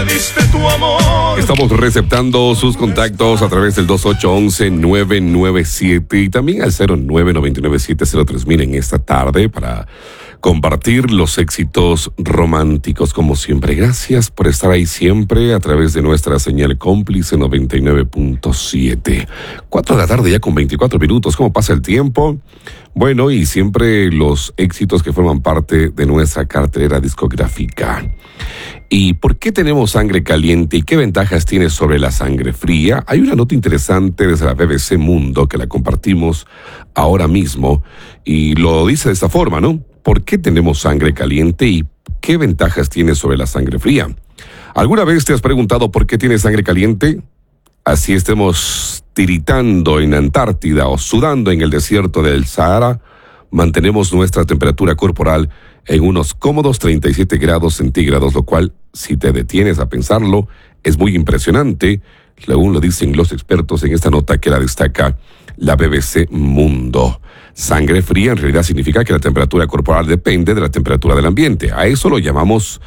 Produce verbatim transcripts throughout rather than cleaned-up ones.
diste tu amor. Estamos receptando sus contactos a través del dos ocho once nueve nueve siete y también al cero nueve nueve nueve siete cero tres mil en esta tarde para compartir los éxitos románticos como siempre. Gracias por estar ahí siempre a través de nuestra señal cómplice noventa y nueve punto siete. Cuatro de la tarde ya con veinticuatro minutos. ¿Cómo pasa el tiempo? Bueno, y siempre los éxitos que forman parte de nuestra cartera discográfica. ¿Y por qué tenemos sangre caliente y qué ventajas tiene sobre la sangre fría? Hay una nota interesante desde la B B C Mundo que la compartimos ahora mismo y lo dice de esta forma, ¿no? ¿Por qué tenemos sangre caliente y qué ventajas tiene sobre la sangre fría? ¿Alguna vez te has preguntado por qué tienes sangre caliente? Así estemos tiritando en Antártida o sudando en el desierto del Sahara, mantenemos nuestra temperatura corporal en unos cómodos treinta y siete grados centígrados, lo cual, si te detienes a pensarlo, es muy impresionante, según lo dicen los expertos en esta nota que la destaca la B B C Mundo. Sangre fría en realidad significa que la temperatura corporal depende de la temperatura del ambiente. A eso lo llamamos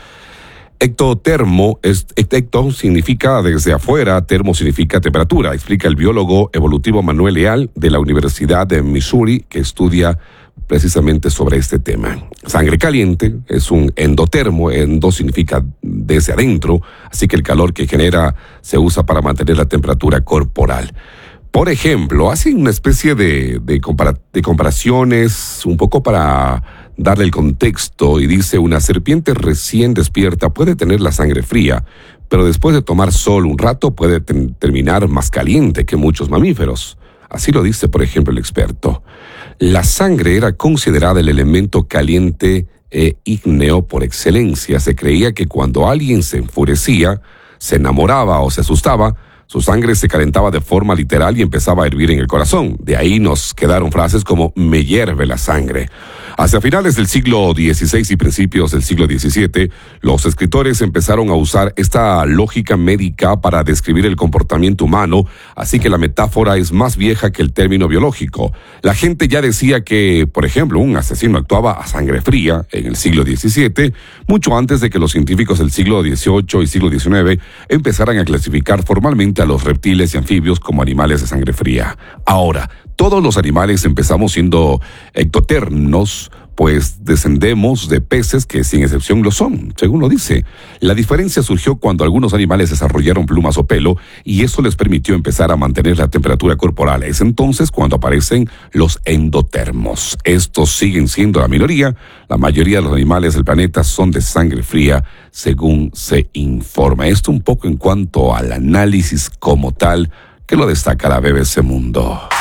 ectotermo. Ecto significa desde afuera, termo significa temperatura. Explica el biólogo evolutivo Manuel Leal de la Universidad de Missouri, que estudia precisamente sobre este tema. Sangre caliente es un endotermo, endo significa desde adentro, así que el calor que genera se usa para mantener la temperatura corporal. Por ejemplo, hacen una especie de, de, compara- de comparaciones un poco para darle el contexto y dice, una serpiente recién despierta puede tener la sangre fría, pero después de tomar sol un rato puede ten- terminar más caliente que muchos mamíferos. Así lo dice, por ejemplo, el experto. La sangre era considerada el elemento caliente e ígneo por excelencia. Se creía que cuando alguien se enfurecía, se enamoraba o se asustaba, su sangre se calentaba de forma literal y empezaba a hervir en el corazón. De ahí nos quedaron frases como me hierve la sangre. Hacia finales del siglo dieciséis y principios del siglo diecisiete, los escritores empezaron a usar esta lógica médica para describir el comportamiento humano, así que la metáfora es más vieja que el término biológico. La gente ya decía que, por ejemplo, un asesino actuaba a sangre fría en el siglo diecisiete, mucho antes de que los científicos del siglo dieciocho y siglo diecinueve empezaran a clasificar formalmente a los reptiles y anfibios como animales de sangre fría. Ahora, todos los animales empezamos siendo ectotermos, pues descendemos de peces que sin excepción lo son, según lo dice. La diferencia surgió cuando algunos animales desarrollaron plumas o pelo y eso les permitió empezar a mantener la temperatura corporal. Es entonces cuando aparecen los endotermos. Estos siguen siendo la minoría. La mayoría de los animales del planeta son de sangre fría, según se informa. Esto un poco en cuanto al análisis como tal, que lo destaca la B B C Mundo.